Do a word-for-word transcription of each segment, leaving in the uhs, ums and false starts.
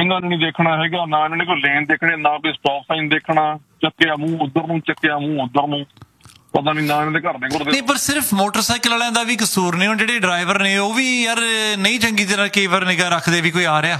Signal ਨਹੀਂ ਦੇਖਣਾ ਹੈਗਾ, ਨਾ ਇਹਨਾਂ ਨੇ ਕੋਈ ਲੇਨ ਦੇਖਣੇ, ਨਾ ਕੋਈ ਸਟਾਪ ਸਾਈਨ ਦੇਖਣਾ, ਚੱਕਿਆ ਮੂੰਹ ਉੱਧਰ ਨੂੰ, ਚੱਕਿਆ ਮੂੰਹ ਉੱਧਰ ਨੂੰ, ਪਤਾ ਨਹੀਂ ਨਾ ਇਹਨਾਂ ਦੇ ਘਰ ਦੇ ਘੁਰ ਦੇ। ਪਰ ਸਿਰਫ ਮੋਟਰਸਾਈਕਲ ਵਾਲਿਆਂ ਦਾ ਵੀ ਕਸੂਰ ਨਹੀਂ, ਹੁਣ ਜਿਹੜੇ ਡਰਾਈਵਰ ਨੇ ਉਹ ਵੀ ਯਾਰ ਨਹੀਂ ਚੰਗੀ ਤਰ੍ਹਾਂ ਕਈ ਵਾਰ ਨਿਗਾਹ ਰੱਖਦੇ ਵੀ ਕੋਈ ਆ ਰਿਹਾ।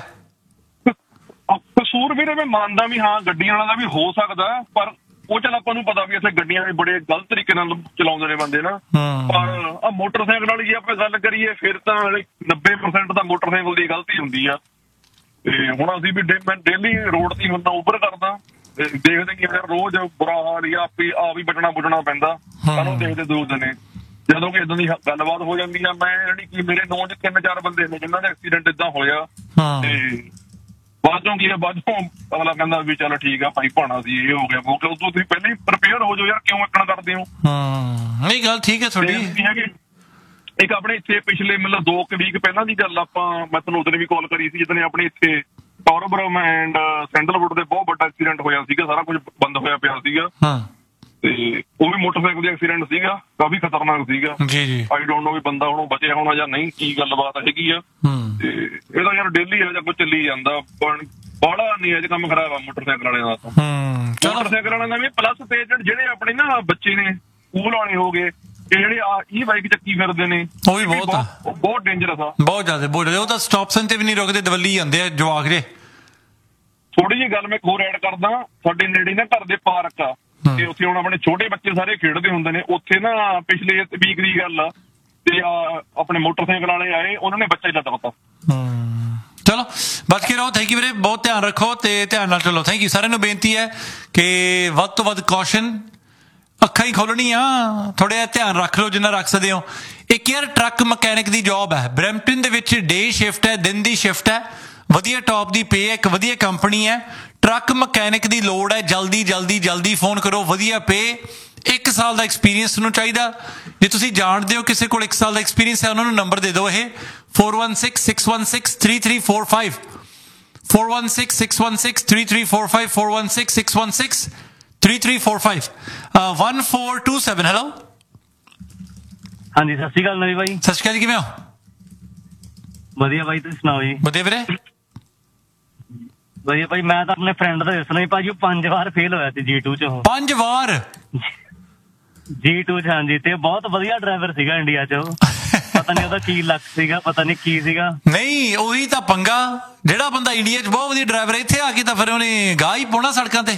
ਕਸੂਰ ਵੀਰੇ ਮੈਂ ਮੰਨਦਾ ਵੀ ਹਾਂ ਗੱਡੀਆਂ ਵਾਲਾ ਦਾ ਵੀ ਹੋ ਸਕਦਾ, ਪਰ ਉਹ ਚੱਲ ਆਪਾਂ ਨੂੰ ਪਤਾ ਵੀ ਇੱਥੇ ਗੱਡੀਆਂ ਵੀ ਬੜੇ ਗਲਤ ਤਰੀਕੇ ਨਾਲ ਚਲਾਉਂਦੇ ਨੇ ਬੰਦੇ ਨਾ। ਪਰ ਆ ਮੋਟਰਸਾਈਕਲ ਵਾਲੀ ਜੇ ਆਪਾਂ ਗੱਲ ਕਰੀਏ ਫਿਰ ਤਾਂ ਨੱਬੇ ਪਰਸੈਂਟ ਤਾਂ ਮੋਟਰਸਾਈਕਲ ਦੀ ਗਲਤੀ ਹੁੰਦੀ ਆ। ਤੇ ਹੁਣ ਅਸੀਂ ਵੀ ਮੈਂ ਡੇਲੀ ਰੋਡ ਤੇ ਹੁੰਦਾ ਉਬਰ ਕਰਦਾ, ਦੇਖਦੇ ਕਿ ਫਿਰ ਰੋਜ਼ ਬੁਰਾ ਹਾਲ ਜਾਂ ਆਪੀ ਆ ਵੀ ਬਚਣਾ ਬੁਝਣਾ ਪੈਂਦਾ, ਸਾਨੂੰ ਦੇਖਦੇ ਦੋ ਦਿਨੇ ਜਦੋਂ ਕਿ ਇਦਾਂ ਦੀ ਗੱਲਬਾਤ ਹੋ ਜਾਂਦੀ ਆ। ਮੈਂ ਜਿਹੜੀ ਕਿ ਮੇਰੇ ਨੌਂ ਚ ਤਿੰਨ ਚਾਰ ਬੰਦੇ ਨੇ ਜਿਨ੍ਹਾਂ ਦਾ ਐਕਸੀਡੈਂਟ ਏਦਾਂ ਹੋਇਆ, ਤੇ ਬਾਅਦੋਂ ਕੀ ਆ ਬਾਅਦੋਂ ਅਗਲਾ ਕਹਿੰਦਾ ਵੀ ਚੱਲ ਠੀਕ ਆ ਭਾਈ ਭਾਣਾ ਸੀ ਇਹ ਹੋ ਗਿਆ ਉਹ, ਉਦੋਂ ਤੁਸੀਂ ਪਹਿਲਾਂ ਹੀ ਪ੍ਰੀਪੇਅਰ ਹੋ ਜਾਓ ਯਾਰ, ਕਿਉਂ ਇੱਕਣਾ ਕਰਦੇ ਹੋ। ਨਹੀਂ ਗੱਲ ਠੀਕ ਹੈ ਤੁਹਾਡੀ। ਇੱਕ ਆਪਣੇ ਇੱਥੇ ਪਿਛਲੇ ਮਤਲਬ ਦੋ ਕੁ ਵੀਕ ਪਹਿਲਾਂ ਦੀ ਗੱਲ, ਆਪਾਂ ਮੈਂ ਤੁਹਾਨੂੰ ਉਦੋਂ ਵੀ ਕਾਲ ਕਰੀ ਸੀ ਜਦੋਂ ਆਪਣੇ ਇੱਥੇ ਟੌਰਬਰਮ ਐਂਡ ਸੈਂਡਲਵੁੱਡ ਦੇ ਬਹੁਤ ਵੱਡਾ ਐਕਸੀਡੈਂਟ ਹੋਇਆ ਸੀਗਾ, ਸਾਰਾ ਕੁਝ ਬੰਦ ਹੋਇਆ ਪਿਆ ਸੀਗਾ, ਤੇ ਉਹ ਵੀ ਮੋਟਰਸਾਈਕਲ ਦਾ ਐਕਸੀਡੈਂਟ ਸੀਗਾ, ਕਾਫੀ ਖਤਰਨਾਕ ਸੀਗਾ। ਆਈ ਡੋਂਟ ਨੋ ਵੀ ਬੰਦਾ ਹੁਣ ਬਚਿਆ ਹੋਣਾ ਜਾਂ ਨਹੀਂ, ਕੀ ਗੱਲਬਾਤ ਹੈਗੀ ਆ। ਤੇ ਇਹਦਾ ਯਾਰ ਡੇਲੀ ਇਹੋ ਜਿਹਾ ਕੁਝ ਚੱਲੀ ਜਾਂਦਾ, ਬਾਹਲਾ ਨਹੀਂ ਇਹ ਕੰਮ ਖਰਾਬ ਆ ਮੋਟਰਸਾਈਕਲ ਵਾਲਿਆਂ ਦਾ। ਤਾਂ ਮੋਟਰਸਾਈਕਲ ਵਾਲਿਆਂ ਦਾ ਵੀ ਪਲੱਸ ਤੇ ਜਿਹੜੇ ਆਪਣੇ ਨਾ ਬੱਚੇ ਨੇ ਸਕੂਲ ਵਾਲੇ ਹੋ ਗਏ, ਇਹ ਜਿਹੜੇ ਆ ਈ ਬਾਈਕ ਚੱਕੀ ਫਿਰਦੇ ਨੇ, ਉਹ ਵੀ ਬਹੁਤ ਆ, ਬਹੁਤ ਡੇਂਜਰਸ ਆ, ਬਹੁਤ ਜ਼ਿਆਦਾ ਬਹੁਤ ਜ਼ਿਆਦਾ। ਉਹ ਤਾਂ ਸਟਾਪ ਸਾਈਨ ਤੇ ਵੀ ਨਹੀਂ ਰੁਕਦੇ, ਦਵੱਲੀ ਜਾਂਦੇ ਆ ਜਵਾਕ ਜੇ। ਥੋੜੀ ਜਿਹੀ ਗੱਲ ਮੈਂ ਹੋਰ ਐਡ ਕਰਦਾ, ਸਾਡੇ ਨੇੜੇ ਨਾ ਘਰ ਦੇ ਪਾਰਕ ਆ, ਤੇ ਉੱਥੇ ਹੁਣ ਆਪਣੇ ਛੋਟੇ ਬੱਚੇ ਸਾਰੇ ਖੇਡਦੇ ਹੁੰਦੇ ਨੇ। ਉੱਥੇ ਨਾ ਪਿਛਲੇ ਵੀਕ ਦੀ ਗੱਲ ਆ, ਤੇ ਆਪਣੇ ਮੋਟਰਸਾਈਕਲ ਵਾਲੇ ਆਏ, ਉਹਨਾਂ ਨੇ ਬੱਚਾ ਹੀ ਲੱਤ ਦਿੱਤਾ। ਚਲੋ ਬਚ ਕੇ ਰਹੋ, ਥੈਂਕ ਯੂ ਵੀਰੇ, ਬਹੁਤ ਧਿਆਨ ਰੱਖੋ ਤੇ ਧਿਆਨ ਨਾਲ ਚਲੋ। Thank you. ਸਾਰਿਆਂ ਨੂੰ ਬੇਨਤੀ ਹੈ ਕਿ ਵੱਧ ਤੋਂ ਵੱਧ ਕੌਸ਼ਨ, ਅੱਖਾਂ ਹੀ ਖੋਲਣੀਆਂ, ਥੋੜਾ ਜਿਹਾ ਧਿਆਨ ਰੱਖ ਲਓ ਜਿੰਨਾ ਰੱਖ ਸਕਦੇ ਹੋ। ਇੱਕ ਯਾਰ ਟਰੱਕ ਮਕੈਨਿਕ ਦੀ ਜੌਬ ਹੈ ਬਰੈਂਪਟਨ ਦੇ ਵਿੱਚ, ਡੇ ਸ਼ਿਫਟ ਹੈ, ਦਿਨ ਦੀ ਸ਼ਿਫਟ ਹੈ, ਵਧੀਆ ਟੌਪ ਦੀ ਪੇ ਹੈ, ਇੱਕ ਵਧੀਆ ਕੰਪਨੀ ਹੈ। ਟਰੱਕ ਮਕੈਨਿਕ ਦੀ ਲੋੜ ਹੈ, ਜਲਦੀ ਜਲਦੀ ਜਲਦੀ ਫੋਨ ਕਰੋ, ਵਧੀਆ ਪੇ, ਇੱਕ ਸਾਲ ਦਾ ਐਕਸਪੀਰੀਅੰਸ ਨੂੰ ਚਾਹੀਦਾ। ਜੇ ਤੁਸੀਂ ਜਾਣਦੇ ਹੋ ਕਿਸੇ ਕੋਲ ਇੱਕ ਸਾਲ ਦਾ ਐਕਸਪੀਰੀਅੰਸ ਹੈ, ਉਹਨਾਂ ਨੂੰ ਨੰਬਰ ਦੇ ਦਿਓ, ਇਹ four one six six one six three three four five, four one six six one six three three four five, four one six six one six three three four five, one four two seven. Hello, ਹਾਂਜੀ ਸਤਿ ਸ਼੍ਰੀ ਅਕਾਲ ਨਵੀਂ ਬਾਈ। ਸਤਿ ਸ਼੍ਰੀ ਅਕਾਲ ਜੀ, ਕਿਵੇਂ ਹੋ? ਵਧੀਆ ਬਾਈ, ਤੁਸੀਂ ਸੁਣਾਓ ਜੀ? ਵਧੀਆ ਵੀਰੇ। ਵਧੀਆ ਭਾਈ, ਮੈਂ ਤਾਂ ਆਪਣੇ ਫਰੈਂਡ ਦਾ ਦੱਸਣਾ ਸੀ ਭਾਜੀ, ਉਹ ਪੰਜ ਵਾਰ ਫੇਲ ਹੋਇਆ ਸੀ ਜੀ ਟੂ ਚ। ਪੰਜ ਵਾਰ ਜੀ ਟੂ ਚ? ਹਾਂਜੀ, ਤੇ ਬਹੁਤ ਵਧੀਆ ਡਰਾਈਵਰ ਸੀਗਾ ਇੰਡੀਆ ਚ ਉਹ। ਪਤਾ ਨਹੀਂ ਉਹਦਾ ਕੀ ਲੱਕ ਸੀਗਾ, ਪਤਾ ਨਹੀਂ ਕੀ ਸੀਗਾ। ਨਹੀਂ ਉਹੀ ਤਾਂ ਪੰਗਾ, ਜਿਹੜਾ ਬੰਦਾ ਇੰਡੀਆ ਚ ਬਹੁਤ ਵਧੀਆ ਡਰਾਈਵਰ, ਇੱਥੇ ਆ ਕੇ ਤਾਂ ਫਿਰ ਉਹਨੇ ਗਾਹ ਹੀ ਪਾਉਣਾ ਸੜਕਾਂ ਤੇ।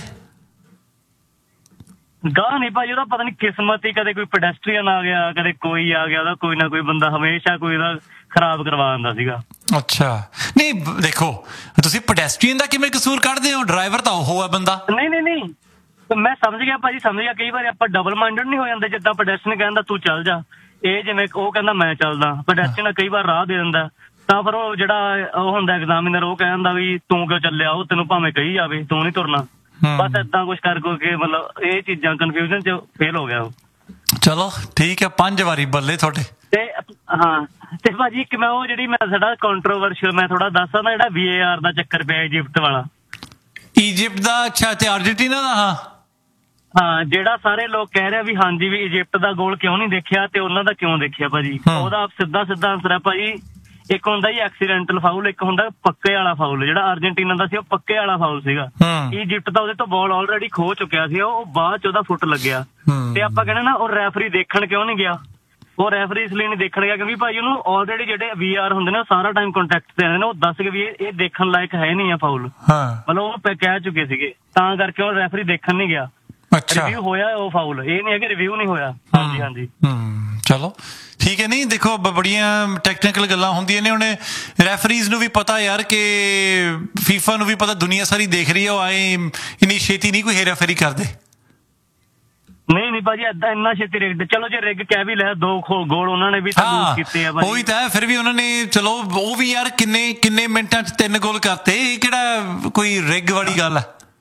ਗਾਹ ਨਹੀਂ ਭਾਜੀ, ਉਹਦਾ ਪਤਾ ਨਹੀਂ ਕਿਸਮਤ ਹੀ, ਕਦੇ ਕੋਈ ਪੈਡੈਸਟਰੀਅਨ ਆ ਗਿਆ, ਕਦੇ ਕੋਈ ਆ ਗਿਆ, ਉਹਦਾ ਕੋਈ ਨਾ ਕੋਈ ਬੰਦਾ ਹਮੇਸ਼ਾ ਕੋਈ ਉਹਦਾ ਖਰਾਬ ਕਰਵਾ ਦਿੰਦਾ ਸੀਗਾ। ਅੱਛਾ, ਨਹੀਂ ਦੇਖੋ ਤੁਸੀਂ ਪੈਡੈਸਟਰੀਅਨ ਦਾ ਕਿਵੇਂ ਕਸੂਰ ਕੱਢਦੇ ਹੋ, ਡਰਾਈਵਰ ਤਾਂ ਉਹ ਹੈ ਬੰਦਾ। ਨਹੀਂ ਨਹੀਂ ਨਹੀਂ ਮੈਂ ਸਮਝ ਗਿਆ ਭਾਜੀ, ਸਮਝ ਗਿਆ। ਕਈ ਵਾਰੀ ਆਪਾਂ ਡਬਲ ਮਾਈਂਡਡ ਨਹੀਂ ਹੋ ਜਾਂਦੇ, ਜਿੱਦਾਂ ਪੈਡੈਸਟਰੀਅਨ ਕਹਿੰਦਾ ਤੂੰ ਚੱਲ ਜਾ, ਇਹ ਜਿਵੇਂ ਉਹ ਕਹਿੰਦਾ ਮੈਂ ਚੱਲਦਾ। ਪੈਡੈਸਟਰੀਅਨ ਕਈ ਵਾਰ ਰਾਹ ਦੇ ਦਿੰਦਾ, ਤਾਂ ਫਿਰ ਉਹ ਜਿਹੜਾ ਉਹ ਹੁੰਦਾ ਐਗਜ਼ਾਮੀਨਰ, ਉਹ ਕਹਿੰਦਾ ਵੀ ਤੂੰ ਕਿਉਂ ਚੱਲਿਆ, ਉਹ ਤੈਨੂੰ ਭਾਵੇਂ ਕਹੀ ਜਾਵੇ ਤੂੰ ਨਹੀਂ ਤੁਰਨਾ। ਬਸ ਏਦਾਂ ਕੁਛ ਕਰ ਕੇ ਮਤਲਬ ਇਹ ਚੀਜ਼ਾਂ ਕਨਫਿਊਜ਼ਨ ਚ ਫੇਲ ਹੋ ਗਿਆ ਉਹ। ਚਲੋ ਠੀਕ ਹੈ, ਪੰਜ ਵਾਰੀ ਬੱਲੇ ਤੁਹਾਡੇ। ਤੇ ਹਾਂ, ਤੇ ਭਾਜੀ ਇੱਕ ਮੈਂ ਉਹ ਜਿਹੜੀ ਮੈਂ ਸਾਡਾ ਕੰਟਰੋਵਰਸ਼ੀਅਲ ਮੈਂ ਥੋੜਾ ਦੱਸਾਂ ਨਾ, ਜਿਹੜਾ ਵੀ ਏ ਆਰ ਦਾ ਚੱਕਰ ਪਿਆ ਇਜਿਪਟ ਵਾਲਾ। ਇਜਿਪਟ ਦਾ? ਅੱਛਾ, ਤੇ ਅਰਜਨਟੀਨਾ ਦਾ? ਹਾਂ ਹਾਂ, ਜਿਹੜਾ ਸਾਰੇ ਲੋਕ ਕਹਿ ਰਹੇ ਵੀ ਹਾਂਜੀ ਵੀ ਇਜਿਪਟ ਦਾ ਗੋਲ ਕਿਉਂ ਨਹੀਂ ਦੇਖਿਆ ਤੇ ਉਹਨਾਂ ਦਾ ਕਿਉਂ ਦੇਖਿਆ ਭਾਜੀ, ਉਹਦਾ ਸਿੱਧਾ ਸਿੱਧਾ ਆਨਸਰ ਹੈ ਭਾਜੀ, ਇੱਕ ਹੁੰਦਾ ਜੀ ਐਕਸੀਡੈਂਟਲ ਫਾਊਲ, ਇੱਕ ਹੁੰਦਾ ਪੱਕੇ ਵਾਲਾ ਫਾਊਲ। ਜਿਹੜਾ ਅਰਜਨਟੀਨਾ ਦਾ ਸੀ ਉਹ ਪੱਕੇ ਵਾਲਾ ਫਾਊਲ ਸੀਗਾ। ਇਜਿਪਟ ਦਾ ਉਹਦੇ ਤੋਂ ਬਾਲ ਆਲਰੇਡੀ ਖੋ ਚੁੱਕਿਆ ਸੀ, ਉਹ ਬਾਅਦ ਚ ਉਹਦਾ ਫੁੱਟ ਲੱਗਿਆ। ਤੇ ਆਪਾਂ ਕਹਿੰਦੇ ਨਾ ਉਹ ਰੈਫਰੀ ਦੇਖਣ ਕਿਉਂ ਨਹੀਂ ਗਿਆ, ਉਹ ਰੈਫਰੀ ਇਸ ਲਈ ਨਹੀਂ ਦੇਖਣ ਗਿਆ ਕਿਉਂਕਿ ਭਾਜੀ ਉਹਨੂੰ ਆਲਰੇਡੀ ਜਿਹੜੇ ਵੀ ਆਰ ਹੁੰਦੇ ਨੇ ਉਹ ਸਾਰਾ ਟਾਈਮ ਕੰਟੈਕਟ ਤੇ ਆਉਂਦੇ ਨੇ, ਉਹ ਦੱਸ ਕੇ ਵੀ ਇਹ ਦੇਖਣ ਲਾਇਕ ਹੈ ਨਹੀਂ ਆ ਫਾਊਲ, ਮਤਲਬ ਉਹ ਕਹਿ ਚੁੱਕੇ ਸੀਗੇ, ਤਾਂ ਕਰਕੇ ਉਹ ਰੈਫਰੀ ਦੇਖਣ ਨਹੀਂ ਗਿਆ। ਰਿਵਿਊ ਹੋਇਆ ਉਹ ਫਾਊਲ, ਇਹ ਨਹੀਂ ਹੈ ਕਿ ਰਿਵਿਊ ਨਹੀਂ ਹੋਇਆ। ਹਾਂਜੀ ਹਾਂਜੀ ਚਲੋ ਠੀਕ ਹੈ। ਨਹੀਂ ਦੇਖੋ ਬੜੀਆਂ ਟੈਕਨੀਕਲ ਗੱਲਾਂ ਹੁੰਦੀਆਂ ਨੇ, ਉਹਨੇ ਰੈਫਰੀਜ਼ ਨੂੰ ਵੀ ਪਤਾ ਯਾਰ ਕਿ ਫੀਫਾ ਨੂੰ ਵੀ ਪਤਾ, ਦੁਨੀਆ ਸਾਰੀ ਦੇਖ ਰਹੀ ਹੈ, ਉਹ ਆਏ ਇੰਨੀ ਛੇਤੀ ਨਹੀਂ ਕੋਈ ਹੇਰਾ ਫੇਰੀ ਕਰਦੇ। ਨਹੀਂ ਨਹੀਂ ਭਾਜੀ ਏਦਾਂ ਇੰਨਾ ਛੇਤੀ ਰਿਗ, ਚਲੋ ਜੇ ਰਿਗ ਕਹਿ ਵੀ ਲਿਆ, ਦੋ ਗੋਲ ਉਹਨਾਂ ਨੇ ਵੀ ਤਾਂ ਯੂਜ਼ ਕੀਤੇ ਆ ਭਾਜੀ। ਉਹੀ ਤਾਂ ਫਿਰ ਵੀ ਉਹਨਾਂ ਨੇ, ਚਲੋ ਉਹ ਵੀ ਯਾਰ ਕਿੰਨੇ ਕਿੰਨੇ ਮਿੰਟਾਂ ਚ ਤਿੰਨ ਗੋਲ ਕਰਤੇ, ਇਹ ਕਿਹੜਾ ਕੋਈ ਰਿਗ ਵਾਲੀ ਗੱਲ ਆ।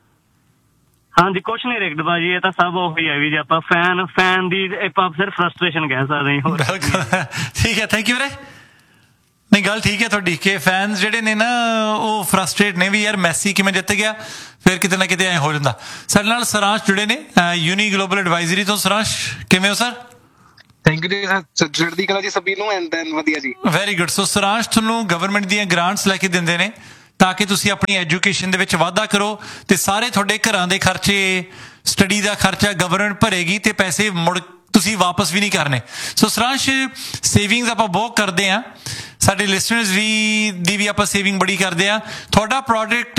ਹਾਂਜੀ ਕੁਛ ਨੀ ਰਿਗਡ ਭਾਜੀ, ਇਹ ਤਾਂ ਸਭ ਉਹੀ ਹੈ ਵੀ ਜੇ ਆਪਾਂ ਫੈਨ ਫੈਨ ਦੀ ਆਪਾਂ ਸਿਰਫ ਫਰਸਟ੍ਰੇਸ਼ਨ ਕਹਿ ਸਕਦੇ ਹਾਂ। ਠੀਕ ਹੈ, ਥੈਂਕ ਯੂ ਵੀਰੇ। ਨਹੀਂ ਗੱਲ ਠੀਕ ਹੈ ਤੁਹਾਡੀ ਕਿ ਫੈਨਸ ਜਿਹੜੇ ਨੇ ਨਾ ਉਹ ਫਰਸਟ੍ਰੇਟ ਨੇ ਵੀ, ਯਾਰ ਮੈਸੀ ਕਿਵੇਂ ਜਿੱਤ ਗਿਆ, ਫਿਰ ਕਿਤੇ ਨਾ ਕਿਤੇ ਐਂ ਹੋ ਜਾਂਦਾ। ਸਾਡੇ ਨਾਲ ਸਰਾਂਸ਼ ਜੁੜੇ ਨੇ ਯੂਨੀ ਗਲੋਬਲ ਐਡਵਾਈਜ਼ਰੀ ਤੋਂ। ਸਰਾਂਸ਼ ਕਿਵੇਂ ਹੋ ਸਰ? ਥੈਂਕ ਯੂ ਜੀ, ਚੜ੍ਹਦੀ ਕਲਾ ਜੀ ਸਭੀ ਨੂੰ, ਐਂਡ ਦੈਨ ਵਧੀਆ ਜੀ। Very good. ਸੋ ਸਰਾਂਸ਼ ਤੁਹਾਨੂੰ ਗਵਰਨਮੈਂਟ ਦੀਆਂ ਗ੍ਰਾਂਟਸ ਲੈ ਕੇ ਦਿੰਦੇ ਨੇ, ਤਾਂ ਕਿ ਤੁਸੀਂ ਆਪਣੀ ਐਜੂਕੇਸ਼ਨ ਦੇ ਵਿੱਚ ਵਾਧਾ ਕਰੋ ਤੇ ਸਾਰੇ ਤੁਹਾਡੇ ਘਰਾਂ ਦੇ ਖਰਚੇ, ਸਟੱਡੀ ਦਾ ਖਰਚਾ ਗਵਰਨਮੈਂਟ ਭਰੇਗੀ ਤੇ ਪੈਸੇ ਮੁੜ ਤੁਸੀਂ ਵਾਪਸ ਵੀ ਨਹੀਂ ਕਰਨੇ। ਸੋ ਸਰਾਂਸ਼, ਸੇਵਿੰਗਸ ਆਪਾਂ ਬਹੁਤ ਕਰਦੇ ਹਾਂ, ਸਾਡੇ ਲਿਸਨਰਸ ਵੀ ਦੀ ਵੀ ਆਪਾਂ ਸੇਵਿੰਗ ਬੜੀ ਕਰਦੇ ਹਾਂ। ਤੁਹਾਡਾ ਪ੍ਰੋਡਕਟ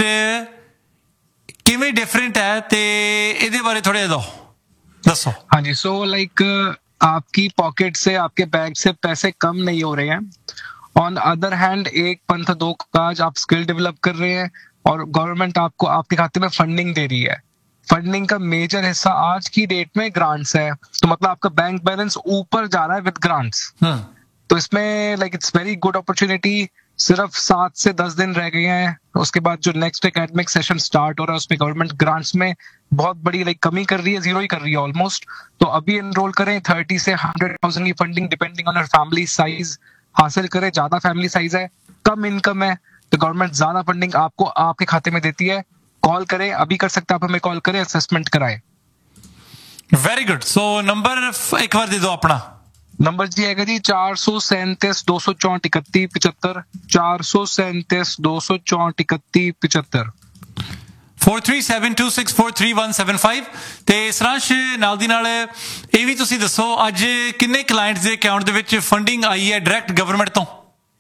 ਕਿਵੇਂ ਡਿਫਰੈਂਟ ਹੈ ਤੇ ਇਹਦੇ ਬਾਰੇ ਥੋੜ੍ਹਾ ਜਿਹਾ दसो। हाँ जी, सो लाइक आपकी पॉकेट से, आपके बैग से पैसे कम नहीं हो रहे हैं। ऑन अदर हैंड एक पंथ दो काज, आप स्किल डेवलप कर रहे हैं और गवर्नमेंट आपको आपके खाते में फंडिंग दे रही है। फंडिंग का मेजर हिस्सा आज की डेट में ग्रांट्स है, तो मतलब आपका बैंक बैलेंस ऊपर जा रहा है विद ग्रांट्स। तो इसमें like it's very good opportunity. सिर्फ सात से दस दिन रह गए हैं, उसके बाद जो नेक्स्ट एकेडमिक सेशन स्टार्ट हो रहा है उसमें गवर्नमेंट ग्रांट्स में बहुत बड़ी लाइक कमी कर रही है, जीरो ही कर रही है ऑलमोस्ट। तो अभी एनरोल करें, थर्टी से हंड्रेड थाउजेंड की funding depending on your family size हासिल करें। ज्यादा फैमिली साइज है, कम इनकम है, तो गवर्नमेंट ज्यादा फंडिंग आपको आपके खाते में देती है। कॉल करें, अभी कर सकते हैं आप, हमें कॉल करें, असेसमेंट कराएं। Very good. सो नंबर एक बार दे दो अपना। नंबर जी है जी चार सौ सैंतीस दो सौ चौंठ इकतीस पिछहत्तर, चार सौ सैंतीस दो सौ चौंठ इकतीस पिछहत्तर। Four three seven two six four three one seven five. ਤੇ ਸਰਾਂਸ਼, ਨਾਲ ਦੀ ਨਾਲ ਇਹ ਵੀ ਤੁਸੀਂ ਦੱਸੋ, ਅੱਜ ਕਿੰਨੇ ਕਲਾਇੰਟਸ ਦੇ ਅਕਾਊਂਟ ਦੇ ਵਿੱਚ ਫੰਡਿੰਗ ਆਈ ਹੈ डायरेक्ट गवर्नमेंट ਤੋਂ?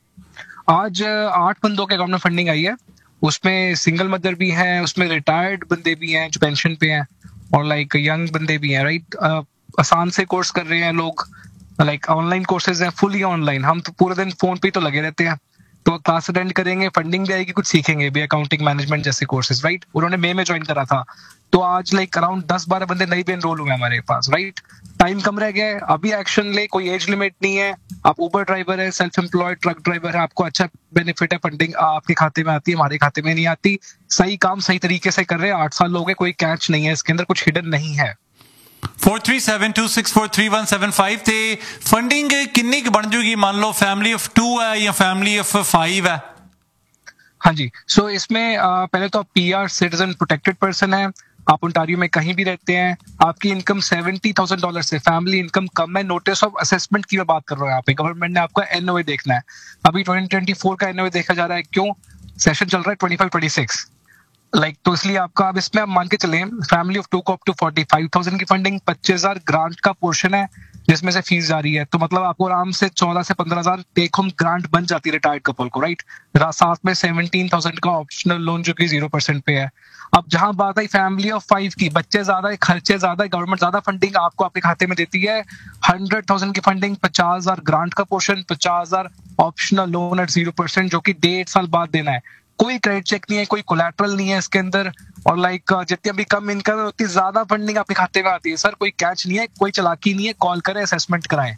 आज आठ बंदों के अकाउंट में फंडिंग आई है, उसमें सिंगल मदर भी हैं, उसमें रिटायर्ड बंदे भी हैं जो पेंशन पे हैं, और लाइक यंग बंदे भी हैं। राइट, आसान से कोर्स कर रहे हैं लोग, लाइक ऑनलाइन कोर्सेज हैं, फुली ऑनलाइन। हम तो पूरे दिन फोन पे तो लगे रहते हैं, तो क्लास अटेंड करेंगे, फंडिंग भी आएगी, कुछ सीखेंगे भी, अकाउंटिंग मैनेजमेंट जैसे कोर्सेज। राइट, उन्होंने मई में ज्वाइन करा था, तो आज लाइक अराउंड दस बारह बंदे नए भी एनरोल हुए हमारे पास। राइट, टाइम कम रह गया है, अभी एक्शन ले, कोई एज लिमिट नहीं है। आप उबर ड्राइवर है, सेल्फ एम्प्लॉयड ट्रक ड्राइवर है, आपको अच्छा बेनिफिट है, फंडिंग आपके खाते में आती है, हमारे खाते में नहीं आती। सही काम सही तरीके से कर रहे हैं, आठ साल लोग हैं, कोई कैच नहीं है इसके अंदर, कुछ हिडन नहीं है। Four three seven two six four three one seven five. ਤੇ ਫੰਡਿੰਗ ਕਿੰਨੀ ਕੁ ਬਣ ਜੂਗੀ? ਮੰਨ ਲਓ फैमिली ऑफ टू है या फैमिली ऑफ फाइव है? हाँ जी, सो so, इसमें आ, पहले तो आप पीआर सिटीजन प्रोटेक्टेड पर्सन है, आप ओंटारियो में कहीं भी रहते हैं, आपकी इनकम सेवेंटी थाउजेंड डॉलर से, फैमिली इनकम कम है, नोटिस ऑफ असेसमेंट की मैं बात कर रहा हूँ यहाँ पे। गवर्नमेंट ने आपका एनओए देखना है, अभी ट्वेंटी ट्वेंटी फोर का एनओए देखा जा रहा है। क्यों? सेशन चल रहा है twenty five twenty six, like तो इसलिए आपका अब इसमें आप मान के चले, फैमिली ऑफ टू को up to forty five thousand की फंडिंग, पच्चीस हजार ग्रांट का पोर्शन है जिसमें से फीस जा रही है, तो मतलब आपको आराम से चौदह से पंद्रह हजार टेक होम ग्रांट बन जाती है रिटायर्ड कपल को। राइट, साथ में सेवनटीन थाउजेंड का ऑप्शनल लोन जो कि जीरो परसेंट पे है। अब जहां बात आई फैमिली ऑफ फाइव की, बच्चे ज्यादा है, खर्चे ज्यादा है, गवर्नमेंट ज्यादा फंडिंग आपको आपके खाते में देती है। हंड्रेड थाउजेंड की फंडिंग, पचास हजार ग्रांट का पोर्शन, पचास हजार optional loan eight zero percent जो कि डेढ़ साल बाद देना है। कोई क्रेडिट चेक नहीं है, कोई कोलैटरल नहीं है इसके अंदर, और लाइक जितनी भी कम इनकम है उतनी ज्यादा फंडिंग आपके खाते में आती है। सर कोई कैच नहीं है, कोई चालाकी नहीं है, कॉल करें, असेसमेंट कराएं।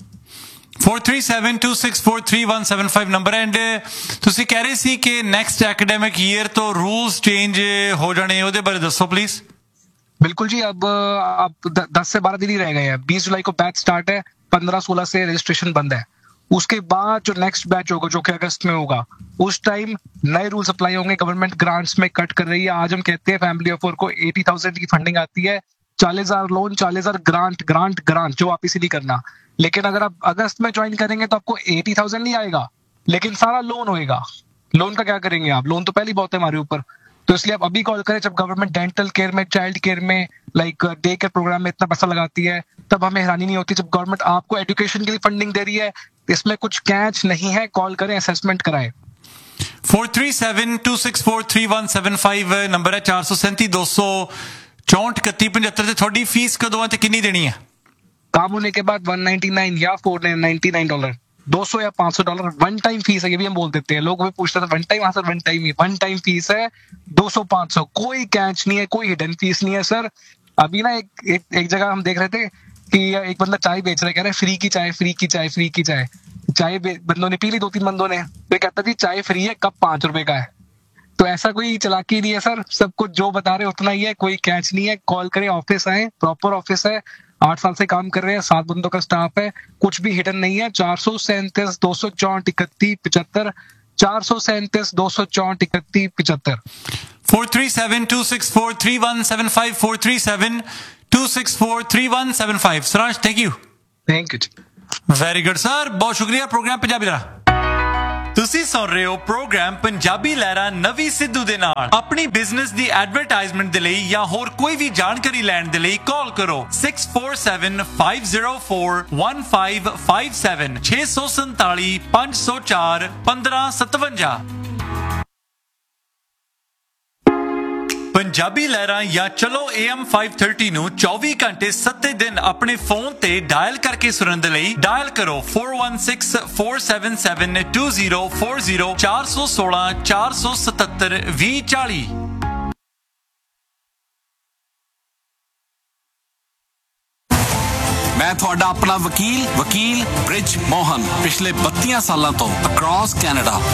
Four three seven two six four three one seven five number. And ਤੁਸੀਂ ਕਹਿ ਰਹੇ ਸੀ ਕਿ ਨੈਕਸਟ ਐਕੈਡੈਮਿਕ ਈਅਰ ਤੋਂ रूल्स चेंज हो जाने, ਉਹਦੇ ਬਾਰੇ ਦੱਸੋ प्लीज। बिल्कुल जी, अब अब दस से बारह दिन ही रह गए हैं, बीस जुलाई को बैच स्टार्ट है, पंद्रह सोलह से रजिस्ट्रेशन बंद है। उसके बाद जो नेक्स्ट बैच होगा जो कि अगस्त में होगा, उस टाइम नए रूल्स अप्लाई होंगे। गवर्नमेंट ग्रांट्स में कट कर रही है। आज हम कहते हैं फैमिली ऑफ फोर को एटी थाउजेंड की फंडिंग आती है, चालीस हजार लोन, चालीस हजार ग्रांट, ग्रांट ग्रांट जो वापिस ही नहीं करना। लेकिन अगर आप अगस्त में ज्वाइन करेंगे तो आपको एटी थाउजेंड नहीं आएगा, लेकिन सारा लोन होएगा। लोन का क्या करेंगे आप? लोन तो पहले ही बहुत है हमारे ऊपर, तो इसलिए आप अभी कॉल करें। जब गवर्नमेंट डेंटल केयर में, चाइल्ड केयर में, लाइक डे केयर प्रोग्राम में इतना पैसा लगाती है, तब हमें हैरानी नहीं होती। जब गवर्नमेंट आपको एजुकेशन के लिए फंडिंग दे रही है, इसमें कुछ कैच नहीं है, कॉल करें, असेसमेंट कराएं। Four three seven two six four three one seven five number है, चार सौ सैंती दो सौ चौंठ इकतीस पचहत्तर। ਤੇ ਤੁਹਾਡੀ ਫੀਸ ਕਦੋਂ ਹੈ ਤੇ ਕਿੰਨੀ ਦੇਣੀ ਹੈ? काम होने के बाद वन नाइन्टी नाइन या फोर नाइन्टी नाइन डॉलर, दो सौ या पांच सौ डॉलर वन टाइम फीस है। ये भी हम बोल देते हैं, लोग भी पूछते हैं वन टाइम, हाँ सर वन टाइम ही, वन टाइम फीस है दो सौ पांच सौ, कोई कैच नहीं है, कोई हिडन फीस नहीं है सर। अभी ना एक एक, एक जगह हम देख रहे थे कि एक बंदा चाय बेच रहा है, कह रहा है फ्री की चाय, फ्री की चाय, फ्री की चाय। चाय बंदों ने पी ली, दो तीन बंदों ने, तो कहता जी चाय फ्री है, कप पांच रुपए का है। तो ऐसा कोई चालाकी नहीं है सर, सब कुछ जो बता रहे उतना ही है, कोई कैच नहीं है। कॉल करें, ऑफिस आए, प्रॉपर ऑफिस है, आठ साल से काम कर रहे हैं, सात बंदों का स्टाफ है, कुछ भी हिडन नहीं है। चार सौ सैंतीस दो सौ चौंठ इकतीस पिछहत्तर, चार सौ सैंतीस दो सौ चौंठ इकतीस पिछहत्तर। Four three seven to six four three one seven five, four three seven to six four three one seven five. Saransh, thank you. Thank you. Very good sir, बहुत शुक्रिया। प्रोग्राम पंजाबी दा ਤੁਸੀਂ ਸੁਣ ਰਹੇ ਹੋ ਪ੍ਰੋਗਰਾਮ ਪੰਜਾਬੀ ਲਹਿਰਾਂ ਨਵੀਂ ਸਿੱਧੂ ਦੇ ਨਾਲ। ਆਪਣੀ ਬਿਜ਼ਨਸ ਦੀ ਐਡਵਰਟਾਈਜ਼ਮੈਂਟ ਦੇ ਲਈ ਜਾਂ ਹੋਰ ਕੋਈ ਵੀ ਜਾਣਕਾਰੀ ਲੈਣ ਦੇ ਲਈ ਕਾਲ ਕਰੋ six four seven five zero four one five five seven ਛੇ ਸੌ ਸੰਤਾਲੀ ਪੰਜ ਸੌ ਚਾਰ ਪੰਦਰਾਂ ਸਤਵੰਜਾ। ਪੰਜਾਬੀ ਲਹਿਰਾਂ ਜਾਂ ਚਲੋ A M five thirty ਨੂੰ ਚੌਵੀ ਘੰਟੇ ਸੱਤ ਦਿਨ ਆਪਣੇ ਫੋਨ ਤੇ ਡਾਇਲ ਕਰਕੇ ਸੁਣਨ ਦੇ ਲਈ ਡਾਇਲ ਕਰੋ four one six four seven seven two zero four zero ਚਾਰ ਸੌ ਸੋਲਾਂ ਚਾਰ ਸੌ ਸਤੱਤਰ ਵੀਹ ਚਾਲੀ। ਮੈਂ ਤੁਹਾਡਾ ਆਪਣਾ ਵਕੀਲ ਵਕੀਲ ਬ੍ਰਿਜ ਮੋਹਨ ਪਿਛਲੇ ਬੱਤੀਆਂ ਸਾਲਾਂ ਤੋਂ ਅਕ੍ਰੋਸ ਕੈਨੇਡਾ